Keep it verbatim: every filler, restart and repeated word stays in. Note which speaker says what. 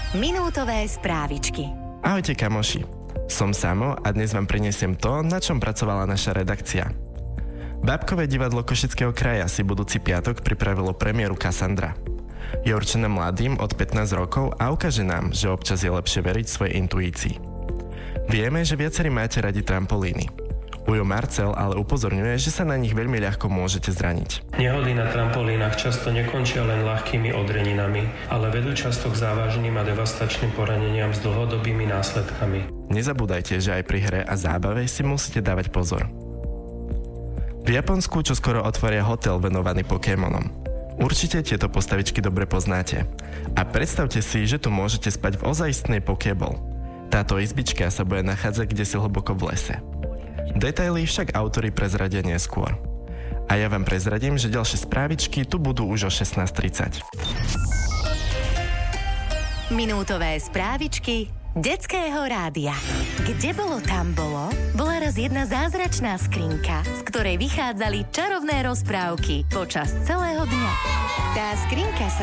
Speaker 1: Minútové správičky.
Speaker 2: Ahojte kamoši, som Samo a dnes vám prinesiem to, na čom pracovala naša redakcia. Bábkové divadlo Košického kraja si budúci piatok pripravilo premiéru Kassandra. Je určené mladým od pätnásť rokov a ukáže nám, že občas je lepšie veriť svojej intuícii. Vieme, že viacerí máte radi trampolíny. Ujo Marcel ale upozorňuje, že sa na nich veľmi ľahko môžete zraniť.
Speaker 3: Nehody na trampolínach často nekončia len ľahkými odreninami, ale vedú často k závažným a devastačným poraneniam s dlhodobými následkami.
Speaker 2: Nezabúdajte, že aj pri hre a zábave si musíte dávať pozor. V Japonsku čoskoro otvoria hotel venovaný Pokémonom. Určite tieto postavičky dobre poznáte. A predstavte si, že tu môžete spať v ozajstnej Pokéball. Táto izbička sa bude nachádzať kdesi hlboko v lese. Detaily však autori prezradia neskôr. A ja vám prezradím, že ďalšie správičky tu budú už o šestnásť tridsať.
Speaker 1: Minútové správičky Detského rádia. Kde bolo, tam bolo, bola raz jedna zázračná skrinka, z ktorej vychádzali čarovné rozprávky počas celého dňa. Tá skrinka sa